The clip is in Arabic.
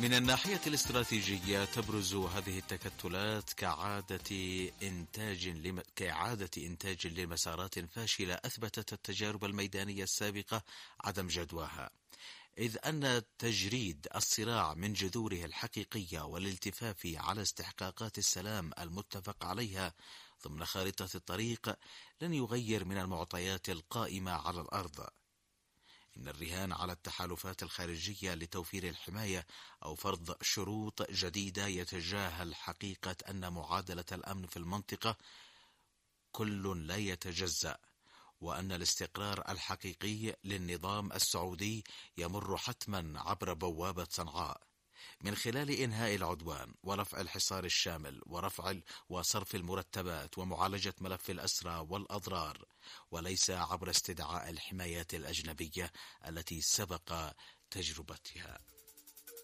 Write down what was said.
من الناحية الاستراتيجية تبرز هذه التكتلات كإعادة إنتاج لمسارات فاشلة أثبتت التجارب الميدانية السابقة عدم جدواها، إذ أن تجريد الصراع من جذوره الحقيقية والالتفاف على استحقاقات السلام المتفق عليها ضمن خارطة الطريق لن يغير من المعطيات القائمة على الأرض. إن الرهان على التحالفات الخارجية لتوفير الحماية أو فرض شروط جديدة يتجاهل حقيقة أن معادلة الأمن في المنطقة كل لا يتجزأ، وأن الاستقرار الحقيقي للنظام السعودي يمر حتما عبر بوابة صنعاء من خلال إنهاء العدوان ورفع الحصار الشامل وصرف المرتبات ومعالجة ملف الأسرى والأضرار، وليس عبر استدعاء الحمايات الأجنبية التي سبق تجربتها.